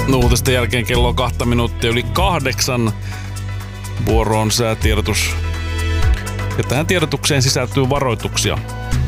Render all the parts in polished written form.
Uutisten jälkeen kello on 2 minuuttia yli 8. Vuoroon säätiedotus. Ja tähän tiedotukseen sisältyy varoituksia.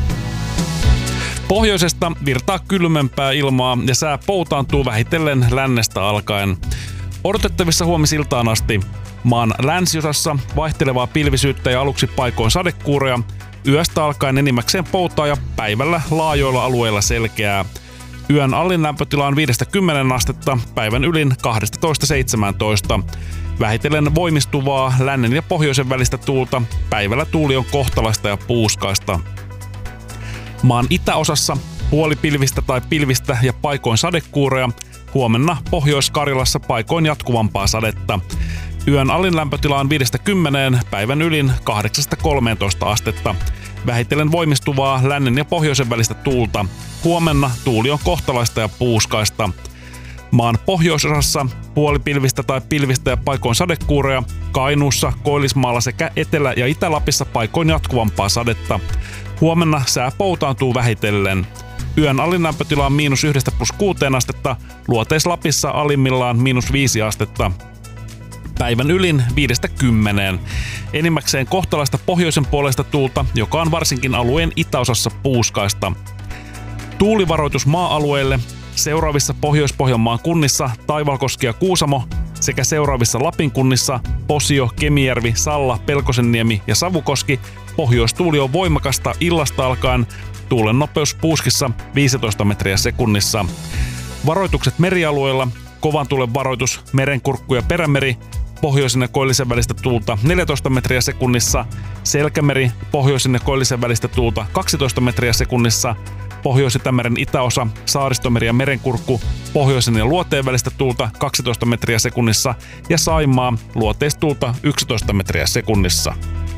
Pohjoisesta virtaa kylmempää ilmaa ja sää poutaantuu vähitellen lännestä alkaen. Odotettavissa huomisiltaan asti maan länsiosassa vaihtelevaa pilvisyyttä ja aluksi paikoin sadekuuroja. Yöstä alkaen enimmäkseen poutaa ja päivällä laajoilla alueilla selkeää. Yön allin lämpötila on 5-10 astetta, päivän ylin 12-17. Vähitellen voimistuvaa lännen ja pohjoisen välistä tuulta. Päivällä tuuli on kohtalaista ja puuskaista. Maan itäosassa puolipilvistä tai pilvistä ja paikoin sadekuuroja. Huomenna Pohjois-Karjalassa paikoin jatkuvampaa sadetta. Yön allin lämpötila on 5-10, päivän ylin 8-13 astetta. Vähitellen voimistuvaa lännen ja pohjoisen välistä tuulta. Huomenna tuuli on kohtalaista ja puuskaista. Maan pohjoisosassa puolipilvistä tai pilvistä ja paikoin sadekuuroja. Kainuussa, Koillismaalla sekä Etelä- ja Itä-Lapissa paikoin jatkuvampaa sadetta. Huomenna sää poutaantuu vähitellen. Yön allin lämpötila on -1–6 astetta. Luoteis-Lapissa alimmillaan -5 astetta. Päivän ylin 5-10. Enimmäkseen kohtalaista pohjoisen puolesta tuulta, joka on varsinkin alueen itäosassa puuskaista. Tuulivaroitus maa-alueille seuraavissa Pohjois-Pohjanmaan kunnissa Taivalkoski ja Kuusamo sekä seuraavissa Lapin kunnissa Posio, Kemijärvi, Salla, Pelkosenniemi ja Savukoski. Pohjoistuuli on voimakasta illasta alkaen. Tuulen nopeus puuskissa 15 metriä sekunnissa. Varoitukset merialueilla. Kovan tuulen varoitus Merenkurkku ja Perämeri. Pohjoisen ja koillisen välistä tuulta 14 metriä sekunnissa. Selkämeri, pohjoisen ja koillisen välistä tuulta 12 metriä sekunnissa. Pohjois-Itämeren itäosa, Saaristomeri ja Merenkurkku, pohjoisen ja luoteen välistä tuulta 12 metriä sekunnissa. Ja Saimaa, luoteistuulta 11 metriä sekunnissa.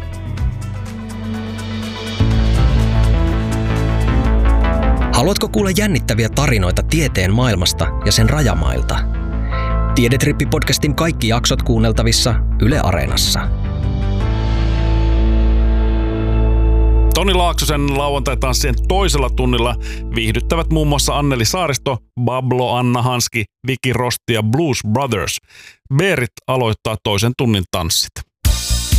Haluatko kuulla jännittäviä tarinoita tieteen maailmasta ja sen rajamailta? Tiedetrippi-podcastin kaikki jaksot kuunneltavissa Yle Areenassa. Toni Laaksosen lauantai-tanssien toisella tunnilla viihdyttävät muun muassa Anneli Saaristo, Bablo, Anna Hanski, Viki Rosti ja Blues Brothers. Berit aloittaa toisen tunnin tanssit.